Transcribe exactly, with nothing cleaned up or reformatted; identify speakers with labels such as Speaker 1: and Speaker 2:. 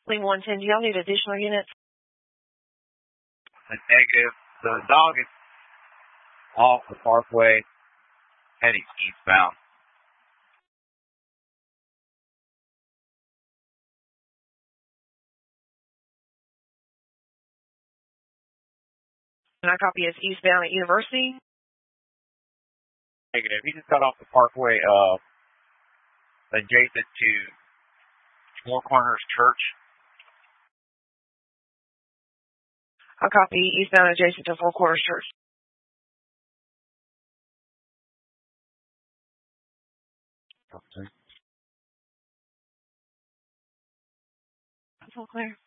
Speaker 1: Lima one ten, do y'all need additional units?
Speaker 2: A negative. The dog is off the parkway, heading eastbound.
Speaker 1: And I copy as eastbound at University.
Speaker 2: Negative. He just got off the parkway, uh, adjacent to Four Corners Church.
Speaker 1: I copy eastbound adjacent to Four Corners Church.
Speaker 2: Okay.
Speaker 1: That's all clear.